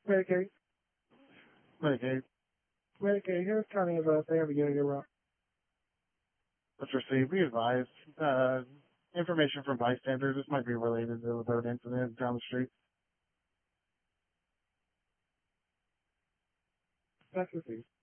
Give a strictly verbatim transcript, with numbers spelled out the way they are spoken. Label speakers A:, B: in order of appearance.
A: Medicaid.
B: Medicaid.
A: Medicaid. Harris County is uh, they have a unit around.
B: Let's receive. Be advised. Uh, information from bystanders. This might be related to the third incident down the street.
A: That's received.